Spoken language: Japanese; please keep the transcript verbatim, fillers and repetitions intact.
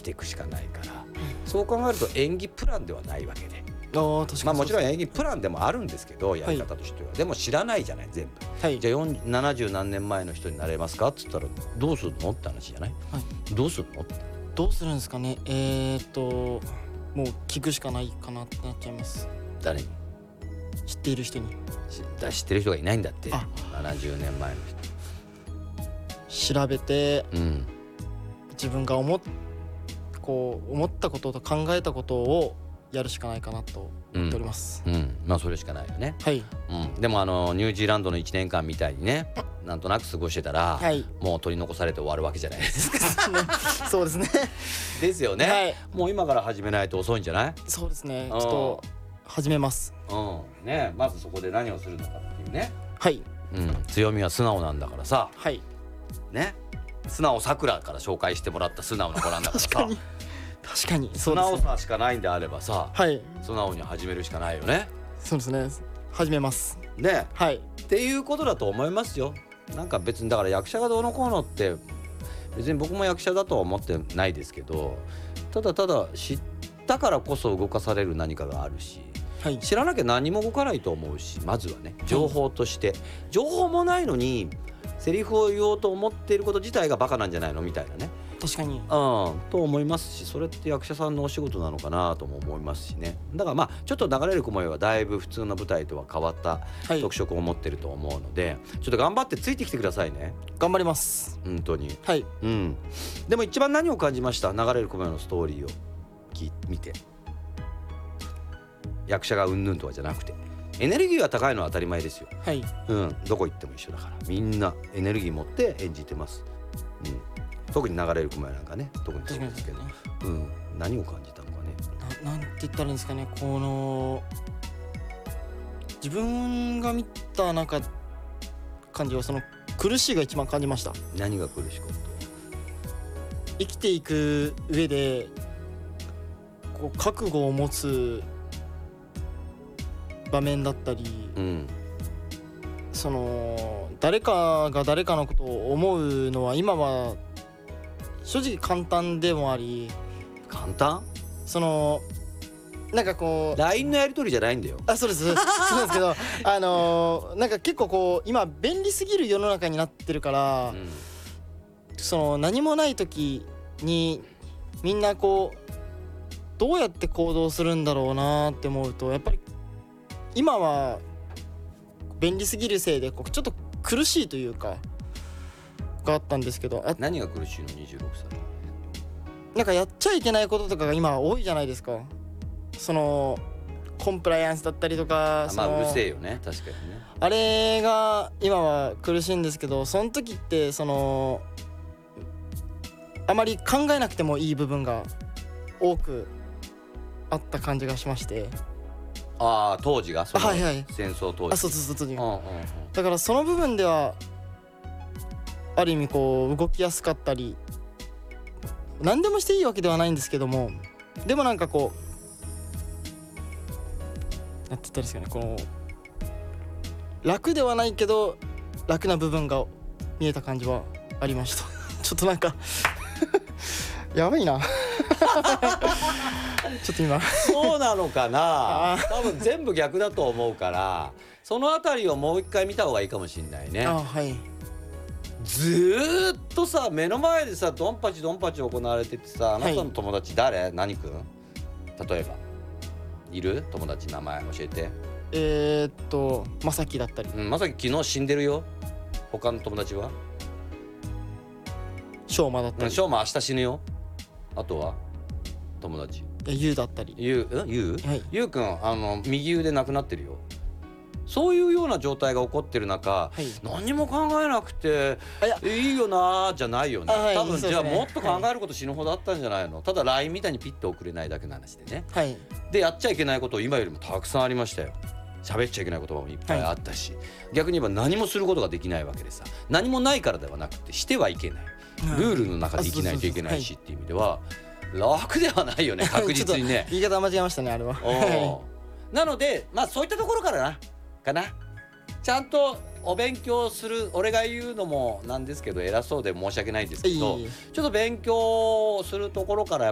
きていくしかないから、そう考えると演技プランではないわけで、 あ確かに、 まあもちろん演技プランでもあるんですけど、やり方としては、はい、でも知らないじゃない全部、はい、じゃあななじゅう何年前の人になれますかっつったらどうするのって話じゃない、はい、どうするのってどうするんですかね。えーっともう聞くしかないかなってなっちゃいます。 誰に？ 知っている人に。 知ってる人がいないんだって。ななじゅうねんまえの人調べて、 うん、 自分が思っこう思ったことと考えたことをやるしかないかなと思っております、 うんうん、まあそれしかないよね。 はい、 うん、でもあのニュージーランドのいちねんかんみたいにね、なんとなく過ごしてたら、はい、もう取り残されて終わるわけじゃないですか。 そうですね。 ですよね、はい、もう今から始めないと遅いんじゃない？ そうですね、ちょっと始めます。 うんね、まずそこで何をするのかっていうね。 はい、 うん、強みは素直なんだからさ、 はいね、素直さくらから紹介してもらった素直な子なんだからさ。確かに確かに素直さしかないんであればさ、 はい、 素直に始めるしかないよね。 そうですね、始めますね、 はい、 っていうことだと思いますよ。なんか別にだから役者がどうのこうのって別に僕も役者だとは思ってないですけど、ただただ知ったからこそ動かされる何かがあるし、はい、知らなきゃ何も動かないと思うし、まずはね情報として、はい、情報もないのにセリフを言おうと思っていること自体がバカなんじゃないのみたいなね。 確かに、うん、 と思いますし、それって役者さんのお仕事なのかなとも思いますしね。だからまあちょっと流れる雲よはだいぶ普通の舞台とは変わった特色を持ってると思うので、はい、ちょっと頑張ってついてきてくださいね。 頑張ります本当に。 はい、 うん、でも一番何を感じました？流れる雲よのストーリーを聞見て。役者がうんぬんとかじゃなくて、エネルギーが高いのは当たり前ですよ、 はい、 うん、どこ行っても一緒だからみんなエネルギー持って演じてます、うん、特に流れる雲やなんかね特にそうですけど、ね、うん、何を感じたのかね。 な、なんて言ったらいいんですかね、この自分が見たなんか感じはその苦しいが一番感じました。 何が苦しかった？ 生きていく上でこう覚悟を持つ場面だったり、うん、その誰かが誰かのことを思うのは今は正直簡単でもあり。 簡単？ そのなんかこうライン のやり取りじゃないんだよ。 あ、そうですそうなんですけどあのー、なんか結構こう今便利すぎる世の中になってるから、うん、その何もない時にみんなこうどうやって行動するんだろうなって思うと、やっぱり今は便利すぎるせいでこうちょっと苦しいというかがあったんですけど。あ、 何が苦しいの？にじゅうろくさいなんかやっちゃいけないこととかが今多いじゃないですか。そのコンプライアンスだったりとか、 まあうるせえよね、確かにね。 あれが今は苦しいんですけど、その時ってそのあまり考えなくてもいい部分が多くあった感じがしまして。 ああ、当時がそのはいはい、 戦争当時。 あ、そうそうそう、うんうんうん、 だだからその部分ではある意味こう動きやすかったり、何でもしていいわけではないんですけども、でもなんかこうなんて言ったらいいですかね、この楽ではないけど楽な部分が見えた感じはありました。ちょっとなんかやばいなちょっと今そうなのかな多分全部逆だと思うから、そのあたりをもう一回見た方がいいかもしれないね。 あ、はい。 ずーっとさ目の前でさドンパチドンパチ行われててさ、あなたの友達誰、はい、何君例えばいる友達名前教えて。 えー、っとまさきだったり、 うん、まさき昨日死んでるよ。他の友達はしょうまだったり、 しょうま明日死ぬよ。あとは友達ゆうだったり、 ゆう、ゆう、 はい、 ゆうくんあの右腕なくなってるよ。そういうような状態が起こってる中、はい、何も考えなくていいよなじゃないよね。 はい、 多分じゃあもっと考えることはい、 死ぬほどあったんじゃないの。ただ ライン みたいにピッと送れないだけの話でね、 はい、 でやっちゃいけないこと今よりもたくさんありましたよ。喋っちゃいけない言葉もいっぱいあったし、はい、逆に言えば何もすることができないわけでさ、何もないからではなくてしてはいけない、ルールの中で生きないといけないしっていう意味では楽ではないよね、確実にね。 言い方間違えましたねあれはなのでまあそういったところからなかな、ちゃんとお勉強する。俺が言うのもなんですけど偉そうで申し訳ないんですけど、ちょっと勉強するところから